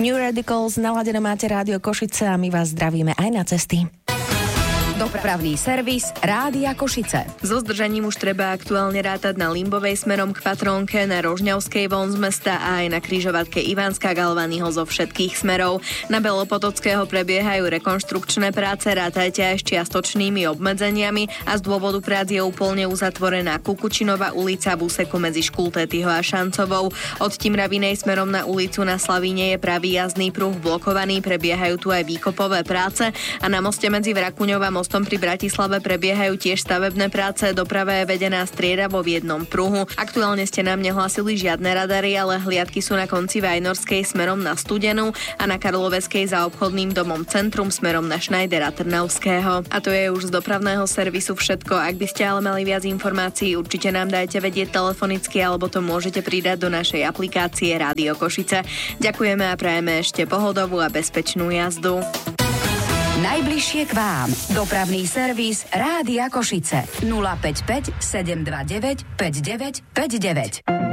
New Radicals, naladené máte Rádio Košice a my vás zdravíme aj na cesty. Dopravný servis Rádia Košice. So zdržaním už treba aktuálne rátať na Limbovej smerom k Patrónke, na Rožňavskej von z mesta a aj na križovatke Ivánska Galvanyho zo všetkých smerov. Na Belopotockého prebiehajú rekonštrukčné práce, rátajte aj s čiastočnými obmedzeniami a z dôvodu prác je úplne uzatvorená Kukučinová ulica v úseku medzi Škultétyho a Šancovou. Od Timravinej smerom na ulicu na Slavíne je pravý jazdný pruh blokovaný, prebiehajú tu aj výkopové práce a na moste medzi Vrakuňou a mostom pri Bratislave prebiehajú tiež stavebné práce, doprava je vedená striedavo v jednom pruhu. Aktuálne ste nám nehlásili žiadne radary, ale hliadky sú na konci Vajnorskej smerom na Studenu a na Karloveskej za obchodným domom Centrum smerom na Šnajdera Trnavského. A to je už z dopravného servisu všetko. Ak by ste ale mali viac informácií, určite nám dajte vedieť telefonicky alebo to môžete pridať do našej aplikácie Rádio Košice. Ďakujeme a prajeme ešte pohodovú a bezpečnú jazdu. Najbližšie k vám. Dopravný servis Rádia Košice. 055 729 5959.